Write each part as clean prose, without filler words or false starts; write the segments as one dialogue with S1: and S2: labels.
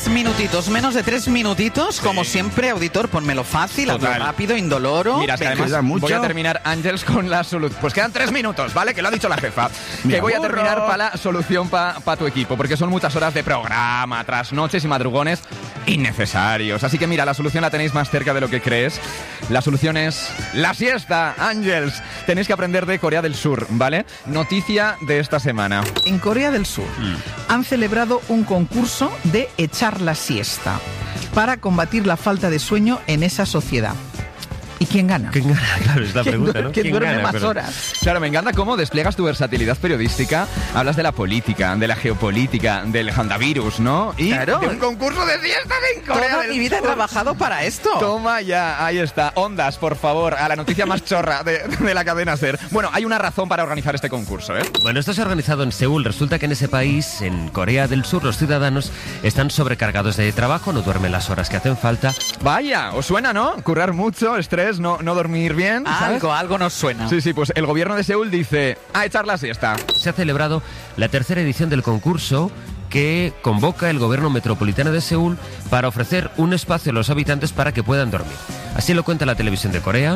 S1: 3 minutitos, menos de 3 minutitos, como siempre, auditor, ponmelo fácil, hazlo rápido, indoloro.
S2: Mira, es que además voy a terminar, Ángels, con la solución. Pues quedan 3 minutos, ¿vale? Que lo ha dicho la jefa. Que voy a terminar para la solución para tu equipo, porque son muchas horas de programa, trasnoches y madrugones innecesarios. Así que mira, la solución la tenéis más cerca de lo que crees. La solución es la siesta, Ángels. Tenéis que aprender de Corea del Sur, ¿vale? Noticia de esta semana.
S1: En Corea del Sur han celebrado un concurso de echar la siesta para combatir la falta de sueño en esa sociedad. ¿Y quién gana?
S3: ¿Quién gana? Claro, es la pregunta, ¿no?
S1: ¿Quién duerme
S3: gana,
S1: más horas?
S2: Claro, me encanta cómo despliegas tu versatilidad periodística. Hablas de la política, de la geopolítica, del handavirus, ¿no? Y
S1: claro,
S2: de un concurso de siestas en Corea
S1: toda
S2: del
S1: mi vida he
S2: Sur.
S1: trabajado para esto.
S2: Toma ya, ahí está. Ondas, por favor, a la noticia más chorra de la cadena SER. Bueno, hay una razón para organizar este concurso, ¿eh?
S3: Bueno, esto se ha organizado en Seúl. Resulta que en ese país, en Corea del Sur, los ciudadanos están sobrecargados de trabajo, no duermen las horas que hacen falta.
S2: Vaya, ¿os suena, no? Currar mucho, estrés, no dormir bien, ¿sabes?
S1: Algo nos suena.
S2: Sí, pues el gobierno de Seúl dice a echar la siesta.
S3: Se ha celebrado la tercera edición del concurso que convoca el gobierno metropolitano de Seúl para ofrecer un espacio a los habitantes para que puedan dormir. Así lo cuenta la televisión de Corea.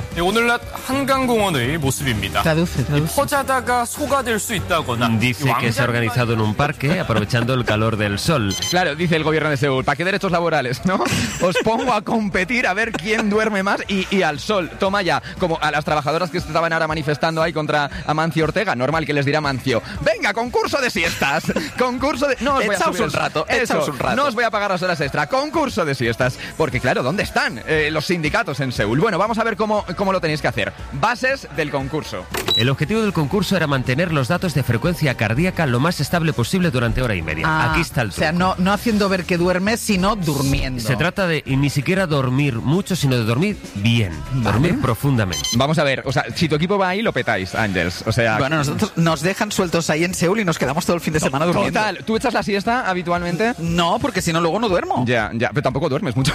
S4: 오늘날 한강공원의 모습입니다.
S1: Traduce.
S4: 퍼자다가 소가 될 수 있다거나
S3: Dice que se ha organizado en un parque aprovechando el calor del sol.
S2: Claro, dice el gobierno de Seúl, ¿para qué derechos laborales, no? Os pongo a competir a ver quién duerme más y al sol. Toma ya, como a las trabajadoras que estaban ahora manifestando ahí contra Amancio Ortega, normal que les dirá Amancio, venga, concurso de siestas, concurso de... No os voy a subir
S1: un rato, echaos un rato.
S2: No os voy a pagar las horas extra, concurso de siestas. Porque claro, ¿dónde están los sindicatos en Seúl? Bueno, vamos a ver cómo lo tenéis que hacer. Bases del concurso.
S3: El objetivo del concurso era mantener los datos de frecuencia cardíaca lo más estable posible durante hora y media. Aquí está el truco.
S1: O sea, no haciendo ver que duermes, sino durmiendo.
S3: Se trata de ni siquiera dormir mucho, sino de dormir bien, dormir profundamente.
S2: Vamos a ver, o sea, si tu equipo va ahí, lo petáis, Ángels. O sea...
S1: Bueno, nosotros nos dejan sueltos ahí en Seúl y nos quedamos todo el fin de semana durmiendo.
S2: Total, ¿tú echas la siesta habitualmente?
S1: No, porque si no luego no duermo.
S2: Ya, pero tampoco duermes mucho.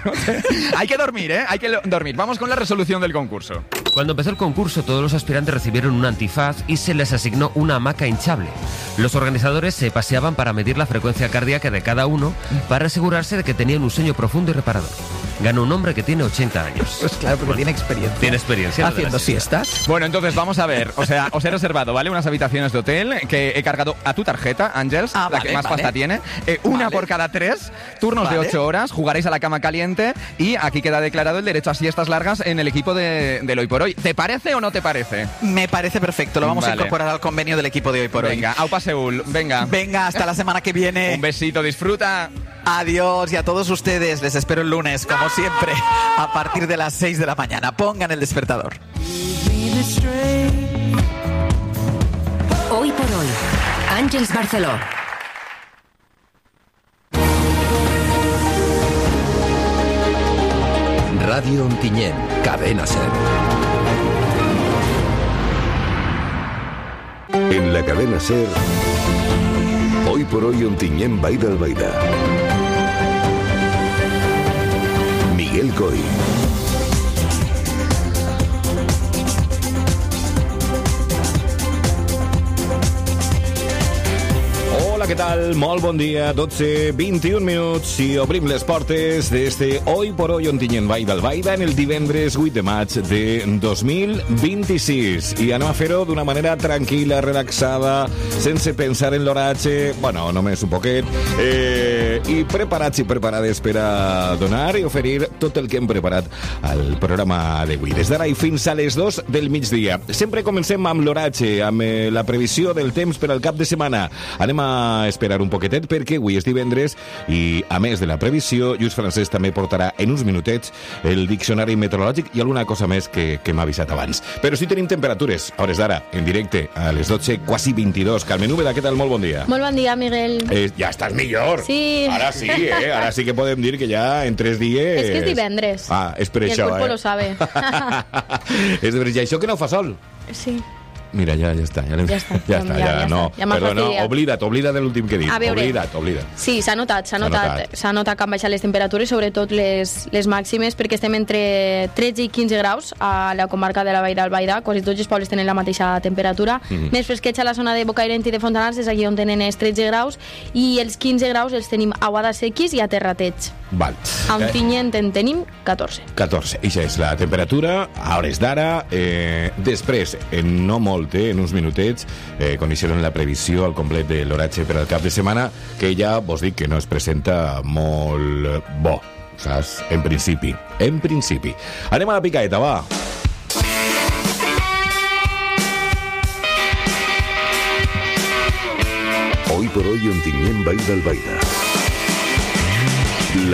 S2: Hay que dormir, ¿eh? Hay que dormir. Vamos con la resolución del concurso.
S3: Cuando empezó el concurso, todos los aspirantes recibieron un antifaz y se les asignó una hamaca hinchable. Los organizadores se paseaban para medir la frecuencia cardíaca de cada uno para asegurarse de que tenían un sueño profundo y reparador. Ganó un hombre que tiene 80 años.
S1: Pues claro, porque tiene experiencia.
S3: Tiene experiencia.
S1: Haciendo siestas.
S2: Bueno, entonces vamos a ver. O sea, os he reservado, ¿vale? Unas habitaciones de hotel que he cargado a tu tarjeta, Ángels, la que más pasta tiene. Una por cada 3, turnos de 8 horas, jugaréis a la cama caliente y aquí queda declarado el derecho a siestas largas en el equipo del Hoy por Hoy. ¿Te parece o no te parece?
S1: Me parece perfecto. Lo vamos a incorporar al convenio del equipo de Hoy por Hoy.
S2: Venga, aupa Seúl. Venga.
S1: Venga, hasta la semana que viene.
S2: Un besito, disfruta.
S1: Adiós, y a todos ustedes les espero el lunes, como siempre, a partir de las 6 de la mañana. Pongan el despertador.
S5: Hoy por Hoy, Ángels Barceló.
S6: Radio Ontinyent, Cadena SER. En la Cadena SER, Hoy por Hoy Ontinyent Baida Albaida. Miguel Coy.
S7: Hola, ¿qué tal? Molt bon dia, 12:21 minuts i obrim les portes d'este Hoy por Hoy Ontinyent Baida Albaida en el divendres 8 de maig de 2026. I anem a fer-ho d'una manera tranquil·la, relaxada, sense pensar en l'oratge, bueno, només un poquet, i preparats i preparades per a donar i oferir tot el que hem preparat al programa d'avui. Des d'ara i fins a les 2 del migdia. Sempre comencem amb l'oratge, amb la previsió del temps per al cap de setmana. Anem a esperar un poquetet perquè avui és divendres i, a més de la previsió, Lluís Francesc també portarà en uns minutets el diccionari meteorològic i alguna cosa més que m'ha avisat abans. Però sí tenim temperatures, a hores d'ara, en directe, a les 12, quasi 22. Carmen Úbeda, què tal? Molt bon dia.
S8: Molt bon dia, Miguel.
S7: Ja estàs millor.
S8: Sí.
S7: Ara sí, Ara sí que podem dir que ja en 3 dies...
S8: És que és divendres.
S7: És per
S8: I
S7: això,
S8: el cuerpo lo sabe.
S7: És de veritat. I això que no fa sol.
S8: Sí.
S7: Mira, ja està.
S8: Ja està.
S7: No,
S8: Ja m'ha
S7: perdó, no,
S8: fastidiat.
S7: oblida't de l'últim que he dit.
S8: A veure.
S7: Oblida't.
S8: Sí, s'ha notat que han baixat les temperatures, sobretot les màximes, perquè estem entre 13 i 15 graus a la comarca de la Vall d'Albaida, quasi tots els pobles tenen la mateixa temperatura. Més fresquets a la zona de Bocairent i de Fontanars, és aquí on tenen els 13 graus, i els 15 graus els tenim a Guadassequis i a Terrateig.
S7: Val.
S8: A Ontinyent en tenim 14.
S7: 14. Ixa és la temperatura a hores d'ara. Després, en no molt, en uns minutets, coneixerem la previsió al complet de l'oratge per al cap de setmana, que ja vos dic que no es presenta molt bo, saps? En principi. Anem a la picaeta, va.
S6: Hoy por hoy Ontinyent Vall d'Albaida.